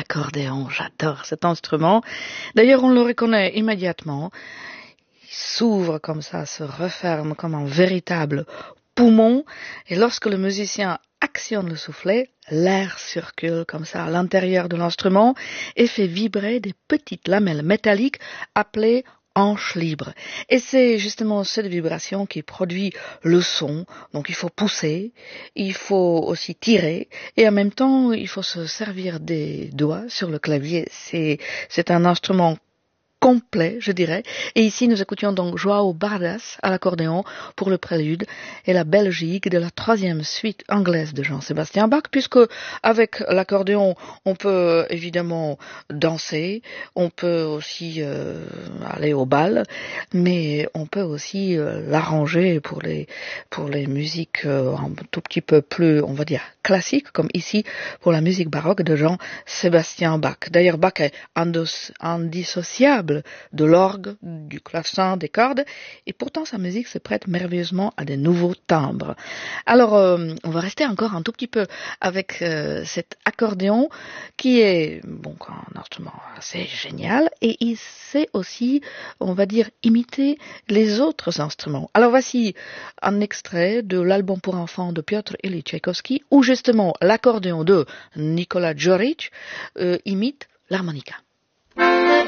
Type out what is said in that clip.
l'accordéon, j'adore cet instrument. D'ailleurs, on le reconnaît immédiatement. Il s'ouvre comme ça, se referme comme un véritable poumon. Et lorsque le musicien actionne le soufflet, l'air circule comme ça à l'intérieur de l'instrument et fait vibrer des petites lamelles métalliques appelées hanches libres. Et c'est justement cette vibration qui produit le son. Donc il faut pousser, il faut aussi tirer et en même temps il faut se servir des doigts sur le clavier. C'est un instrument complet, je dirais. Et ici, nous écoutions donc João Bardas à l'accordéon pour le prélude et la Belgique de la troisième suite anglaise de Jean-Sébastien Bach, puisque avec l'accordéon, on peut évidemment danser, on peut aussi aller au bal, mais on peut aussi l'arranger pour les musiques un tout petit peu plus, on va dire, classiques, comme ici pour la musique baroque de Jean-Sébastien Bach. D'ailleurs, Bach est indissociable de l'orgue, du clavecin, des cordes, et pourtant sa musique se prête merveilleusement à des nouveaux timbres. Alors, on va rester encore un tout petit peu avec cet accordéon qui est un instrument assez génial et il sait aussi, on va dire, imiter les autres instruments. Alors voici un extrait de l'album pour enfants de Piotr Ilyich Tchaïkovski où justement l'accordéon de Nicolas Djoric imite l'harmonica.